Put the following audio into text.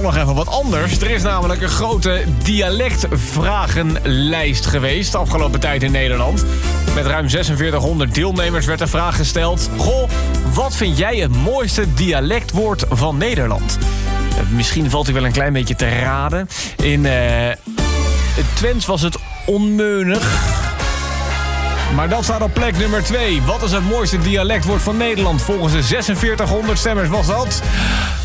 nog even wat anders. Er is namelijk een grote dialectvragenlijst geweest de afgelopen tijd in Nederland. Met ruim 4600 deelnemers werd de vraag gesteld: goh, wat vind jij het mooiste dialectwoord van Nederland? Misschien valt hij wel een klein beetje te raden. In het Twents was het onmeunig. Maar dat staat op plek nummer 2. Wat is het mooiste dialectwoord van Nederland? Volgens de 4600 stemmers was dat